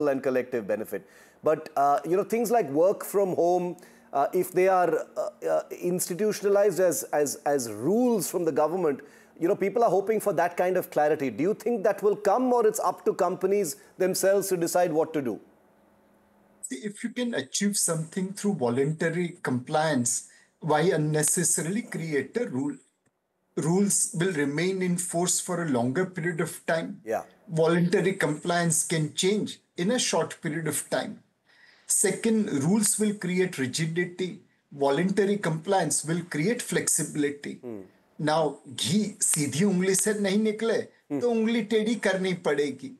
and collective benefit. But, things like work from home, if they are institutionalized as rules from the government, people are hoping for that kind of clarity. Do you think that will come, or it's up to companies themselves to decide what to do? See, if you can achieve something through voluntary compliance, why unnecessarily create a rule? Rules will remain in force for a longer period of time. Yeah. Voluntary compliance can change in a short period of time. Second, rules will create rigidity. Voluntary compliance will create flexibility. Now, घी सीधी उंगली से नहीं निकले तो उंगली टेढ़ी करनी पड़ेगी.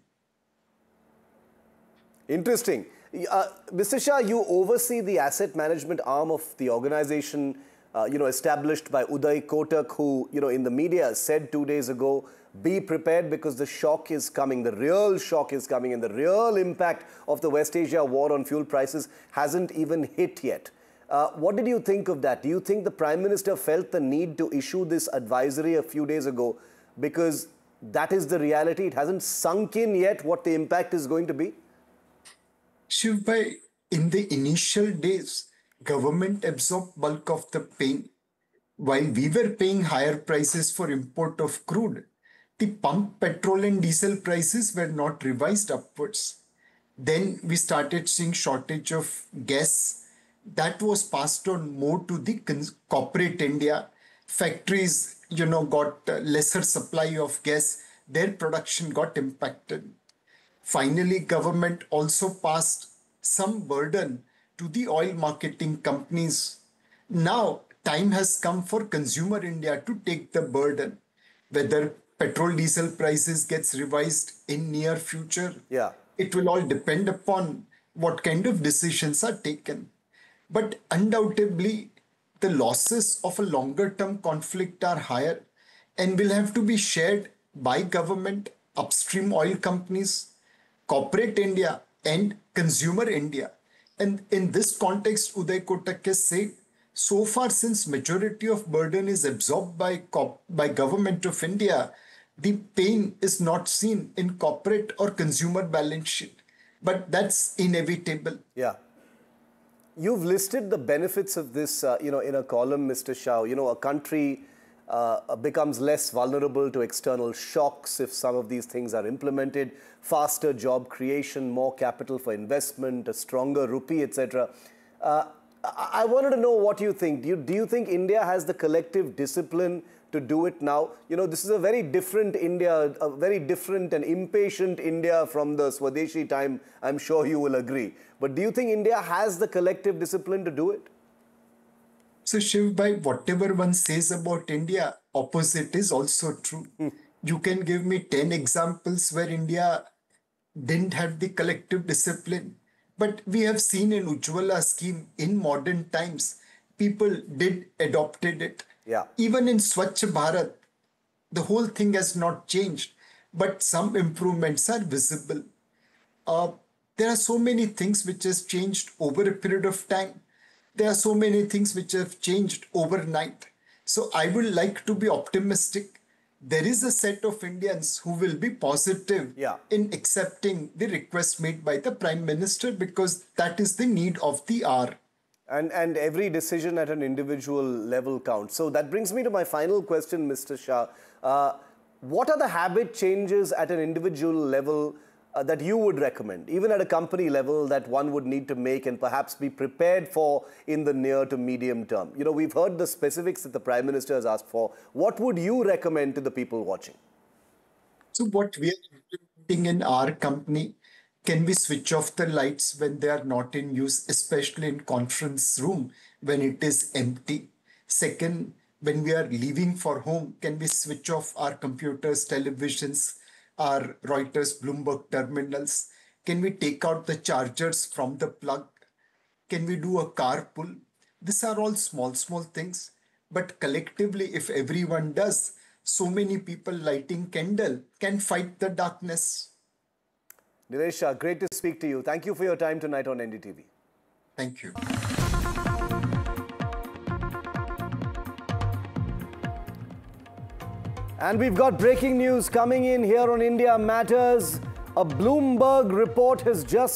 Interesting. Mr. Shah, you oversee the asset management arm of the organization, established by Uday Kotak, who, in the media said 2 days ago, be prepared because the shock is coming, the real shock is coming, and the real impact of the West Asia war on fuel prices hasn't even hit yet. What did you think of that? Do you think the Prime Minister felt the need to issue this advisory a few days ago because that is the reality? It hasn't sunk in yet what the impact is going to be? Shiv bhai, in the initial days, government absorbed bulk of the pain. While we were paying higher prices for import of crude, the pump petrol and diesel prices were not revised upwards. Then we started seeing shortage of gas. That was passed on more to the corporate India. Factories, got lesser supply of gas. Their production got impacted. Finally, government also passed some burden to the oil marketing companies. Now, time has come for consumer India to take the burden. Whether petrol diesel prices gets revised in near future, it will all depend upon what kind of decisions are taken. But undoubtedly, the losses of a longer term conflict are higher and will have to be shared by government, upstream oil companies, corporate India and consumer India. And in this context, Uday Kotak has said, so far since majority of burden is absorbed by government of India, the pain is not seen in corporate or consumer balance sheet. But that's inevitable. Yeah. You've listed the benefits of this, in a column, Mr. Shah. A country becomes less vulnerable to external shocks if some of these things are implemented, faster job creation, more capital for investment, a stronger rupee, etc. I wanted to know what you think. Do you think India has the collective discipline to do it now? This is a very different India, a very different and impatient India from the Swadeshi time. I'm sure you will agree. But do you think India has the collective discipline to do it? So Shiv bhai, whatever one says about India, opposite is also true. You can give me 10 examples where India didn't have the collective discipline. But we have seen in Ujjwala scheme in modern times, people did adopted it. Yeah. Even in Swachh Bharat, the whole thing has not changed, but some improvements are visible. There are so many things which has changed over a period of time. There are so many things which have changed overnight. So I would like to be optimistic. There is a set of Indians who will be positive in accepting the request made by the Prime Minister because that is the need of the hour. And every decision at an individual level counts. So that brings me to my final question, Mr. Shah. What are the habit changes at an individual level that you would recommend, even at a company level, that one would need to make and perhaps be prepared for in the near to medium term? We've heard the specifics that the Prime Minister has asked for. What would you recommend to the people watching? So what we are implementing in our company, can we switch off the lights when they are not in use, especially in conference room when it is empty? Second, when we are leaving for home, can we switch off our computers, televisions, our Reuters, Bloomberg terminals? Can we take out the chargers from the plug? Can we do a carpool? These are all small things. But collectively, if everyone does, so many people lighting candle can fight the darkness. Nilesh Shah, great to speak to you. Thank you for your time tonight on NDTV. Thank you. And we've got breaking news coming in here on India Matters. A Bloomberg report has just